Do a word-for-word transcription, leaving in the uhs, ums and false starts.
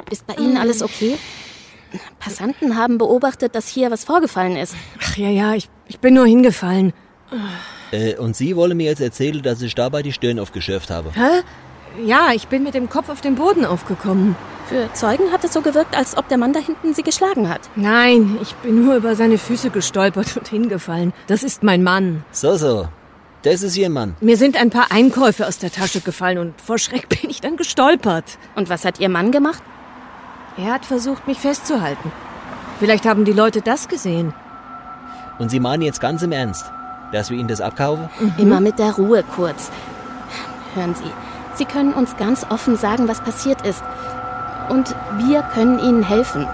Ist bei Ihnen alles okay? Passanten haben beobachtet, dass hier was vorgefallen ist. Ach ja, ja, ich, ich bin nur hingefallen. Äh, und Sie wollen mir jetzt erzählen, dass ich dabei die Stirn aufgeschürft habe? Hä? Ja, ich bin mit dem Kopf auf den Boden aufgekommen. Für Zeugen hat es so gewirkt, als ob der Mann da hinten Sie geschlagen hat. Nein, ich bin nur über seine Füße gestolpert und hingefallen. Das ist mein Mann. So, so. Das ist Ihr Mann. Mir sind ein paar Einkäufe aus der Tasche gefallen und vor Schreck bin ich dann gestolpert. Und was hat Ihr Mann gemacht? Er hat versucht, mich festzuhalten. Vielleicht haben die Leute das gesehen. Und Sie meinen jetzt ganz im Ernst, dass wir Ihnen das abkaufen? Mhm. Immer mit der Ruhe kurz. Hören Sie, Sie können uns ganz offen sagen, was passiert ist. Und wir können Ihnen helfen.